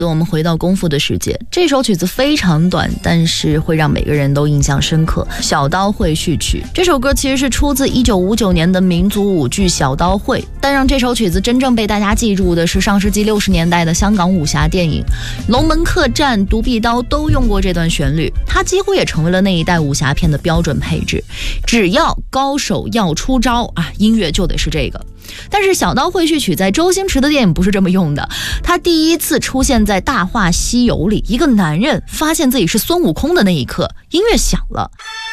我们回到功夫的世界，这首曲子非常短，但是会让每个人都印象深刻。小刀会序曲这首歌其实是出自1959年的民族舞剧《小刀会》，但让这首曲子真正被大家记住的是上世纪60年代的香港武侠电影《龙门客栈》《独臂刀》都用过这段旋律，它几乎也成为了那一代武侠片的标准配置。只要高手要出招啊，音乐就得是这个。但是小刀会序曲在周星驰的电影不是这么用的，他第一次出现在《大话西游》里，一个男人发现自己是孙悟空的那一刻，音乐响了。